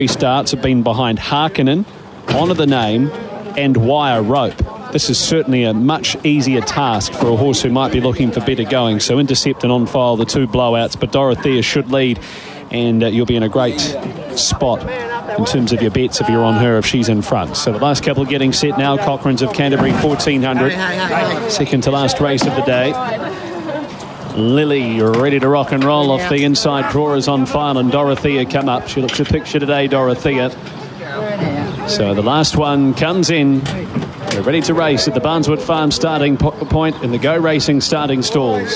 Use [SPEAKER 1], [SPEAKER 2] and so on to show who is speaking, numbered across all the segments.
[SPEAKER 1] Starts have been behind Harkonnen, Honour the Name and Wire Rope. This is certainly a much easier task for a horse who might be looking for better going. So Intercept and On File, the two blowouts, but Dorothea should lead, and you'll be in a great spot in terms of your bets if you're on her if she's in front. So the last couple getting set now. Cochrane's of Canterbury, 1400. Second to last race of the day. Lily ready to rock and roll off the inside. Drawers On File and Dorothea come up. She looks a picture today, Dorothea. So the last one comes in. They're ready to race at the Barneswood Farm starting point in the Go Racing starting stalls.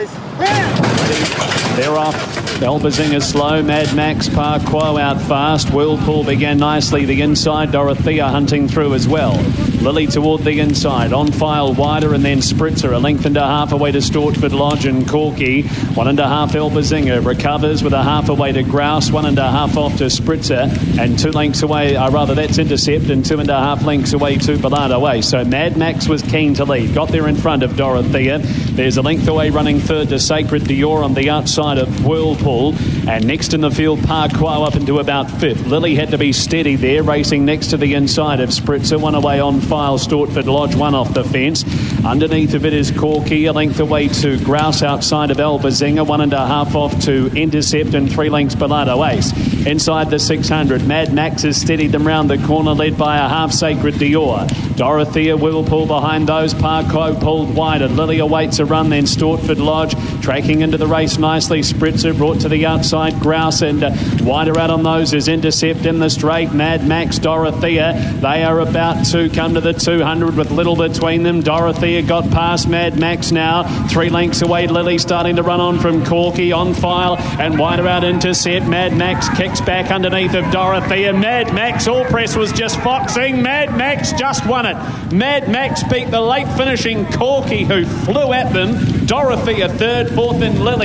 [SPEAKER 1] They're off. Elbazinger slow. Mad Max Par Quo out fast. Whirlpool began nicely the inside. Dorothea hunting through as well. Lily toward the inside. On File wider and then Spritzer. A length and a half away to Stortford Lodge and Corky. 1.5 Elbazinger. Recovers with a half away to Grouse. 1.5 off to Spritzer. And 2 lengths away, that's Intercept. And 2.5 lengths away to Ballado Ace. So Mad Max was keen to lead. Got there in front of Dorothea. There's a length away running third to Sacred Dior on the outside of Whirlpool. And next in the field, Par Quo up into about 5th. Lily had to be steady there, racing next to the inside of Spritzer. 1 away On File, Stortford Lodge, 1 off the fence. Underneath of it is Corky, a length away to Grouse outside of Elbazinger. 1.5 off to Intercept and 3 lengths Ballado Ace. Inside the 600, Mad Max has steadied them round the corner, led by a half Sacred Dior. Dorothea Whirlpool behind those. Par Quo pulled wider. Lily awaits a run, then Stortford Lodge tracking into the race nicely. Spritzer brought to the outside. Grouse and wider out on those is Intercept in the straight. Mad Max, Dorothea. They are about to come to the 200 with little between them. Dorothea got past Mad Max now. 3 lengths away. Lily starting to run on from Corky. On File and wider out Intercept. Mad Max kicks back underneath of Dorothea. Mad Max, all press was just foxing. Mad Max just won it. Mad Max beat the late finishing Corky who flew at them. Dorothea third, fourth and Lily.